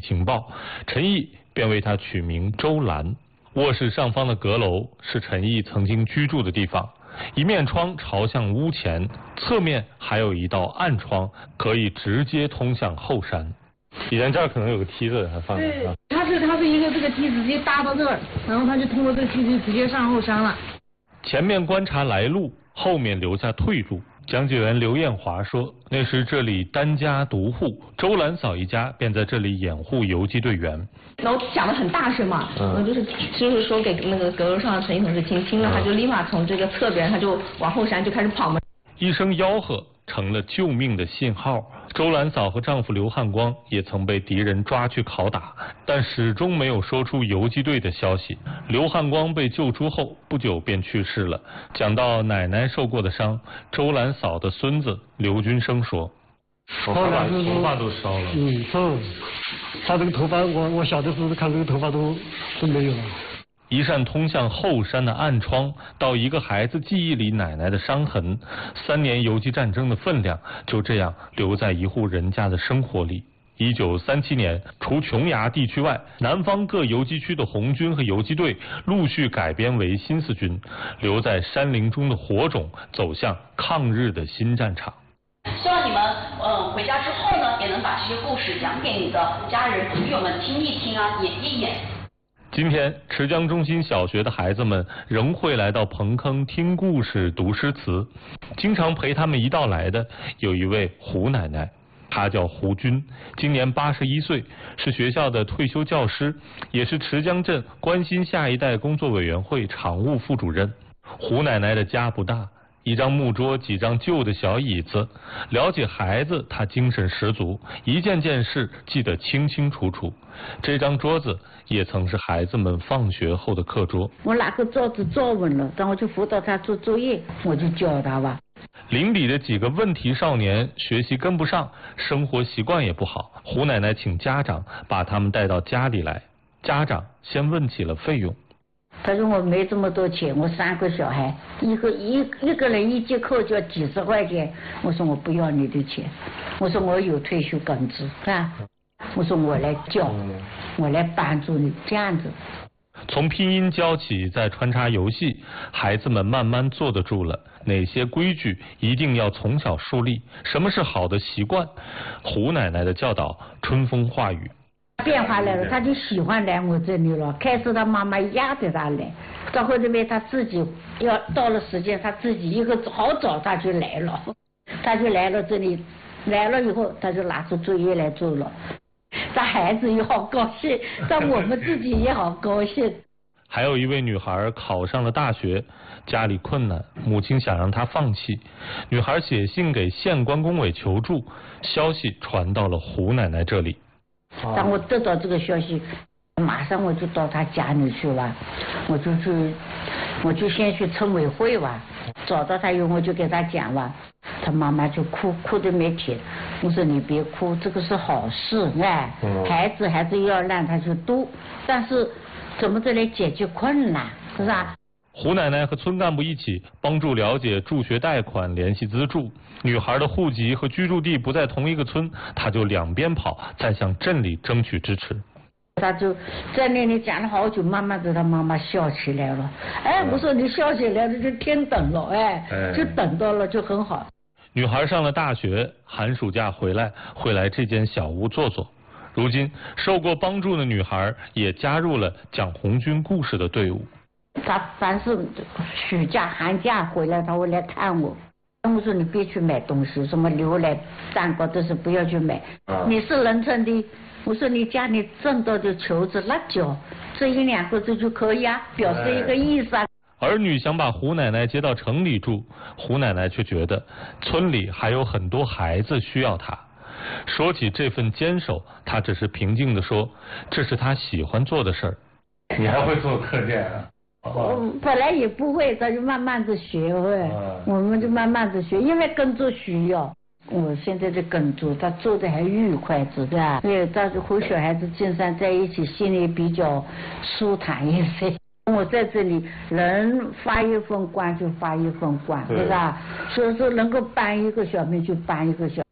情报，陈毅便为他取名周兰。卧室上方的阁楼是陈毅曾经居住的地方，一面窗朝向屋前，侧面还有一道暗窗，可以直接通向后山。以前这儿可能有个梯子，还放着。 对，它是一个这个梯子直接搭到这儿，然后他就通过这个梯子直接上后山了。 前面观察来路，后面留下退路。讲解员刘艳华说，那时这里单家独户，周兰嫂一家便在这里掩护游击队员。 然后讲得很大声嘛，就是说给那个阁楼上的陈毅同志听了，他就立马从这个侧边他就往后山就开始跑嘛。 一声吆喝成了救命的信号。周兰嫂和丈夫刘汉光也曾被敌人抓去拷打，但始终没有说出游击队的消息。刘汉光被救出后不久便去世了。讲到奶奶受过的伤，周兰嫂的孙子刘军生说：“ 头发都烧了。他这个头发，我小的时候看这个头发都没有了。” 一扇通向后山的暗窗，到一个孩子记忆里奶奶的伤痕，3年游击战争的分量，就这样留在一户人家的生活里。1937年，除琼崖地区外，南方各游击区的红军和游击队陆续改编为新四军，留在山林中的火种，走向抗日的新战场。 希望你们回家之后呢，也能把这些故事讲给你的家人朋友们听一听啊，演一演。 今天，池江中心小学的孩子们仍会来到彭坑听故事、读诗词。经常陪他们一道来的有一位胡奶奶，她叫胡军，今年81岁，是学校的退休教师，也是池江镇关心下一代工作委员会常务副主任。胡奶奶的家不大，一张木桌，几张旧的小椅子。了解孩子，她精神十足，一件件事记得清清楚楚。这张桌子也曾是孩子们放学后的课桌。 我拿个桌子坐稳了，然后就辅导他做作业，我就教他吧。 邻里的几个问题少年学习跟不上，生活习惯也不好，胡奶奶请家长把他们带到家里来。家长先问起了费用。 他说我没这么多钱，我3个小孩，一个人一节课就要几十块钱。我说我不要你的钱，我说我有退休工资，是吧？我说我来教，我来帮助你，这样子。 从拼音教起，再穿插游戏，孩子们慢慢坐得住了。哪些规矩一定要从小树立？什么是好的习惯？胡奶奶的教导春风化雨。 变化来了，他就喜欢来我这里了。开始他妈妈压着他来，到后面他自己要到了时间，他自己一个好早他就来了，他就来了这里，来了以后他就拿出作业来做了。这孩子也好高兴，但我们自己也好高兴。 还有一位女孩考上了大学，家里困难，母亲想让她放弃。女孩写信给县关工委求助，消息传到了胡奶奶这里。 当我得到这个消息，马上我就到他家里去了，我就先去村委会吧，找到他以后我就给他讲了，他妈妈就哭得没停。我说你别哭，这个是好事，哎，孩子还是要让他去读，但是怎么着来解决困难，是吧？ 胡奶奶和村干部一起帮助了解助学贷款，联系资助。女孩的户籍和居住地不在同一个村，她就两边跑，再向镇里争取支持。 他就在那里讲了好久，慢慢的他妈妈笑起来了。哎，我说你笑起来了就天等了，哎，就等到了就很好。 女孩上了大学，寒暑假回来会来这间小屋坐坐。如今受过帮助的女孩也加入了讲红军故事的队伍。 他凡是暑假寒假回来他会来看我，我说你别去买东西，什么牛奶蛋糕都是不要去买，你是农村的，我说你家里挣到的球子辣椒这1、2个就可以啊，表示一个意思啊。 儿女想把胡奶奶接到城里住，胡奶奶却觉得村里还有很多孩子需要她。说起这份坚守，她只是平静地说，这是她喜欢做的事儿。 你还会做课件啊？ 我本来也不会，他就慢慢的学会，我们就慢慢的学，因为耕作需要。我现在的耕作，他做的还愉快，知道吧？对，但是和小孩子经常在一起，心里比较舒坦一些。我在这里能发一份光就发一份光，对吧？所以说能够帮一个小妹就帮一个小妹。